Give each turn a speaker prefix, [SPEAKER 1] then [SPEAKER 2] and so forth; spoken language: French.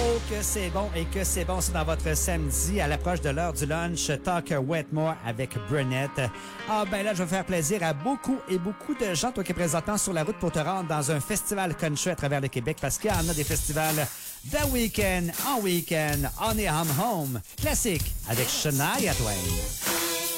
[SPEAKER 1] Oh, que c'est bon et que c'est bon, c'est dans votre samedi à l'approche de l'heure du lunch. Talk Wetmore avec Brunette. Ah ben là, je vais faire plaisir à beaucoup et beaucoup de gens, toi qui es présentement sur la route pour te rendre dans un festival country à travers le Québec, parce qu'il y en a des festivals The Weekend, en week-end, on est home classique avec Shania Twain.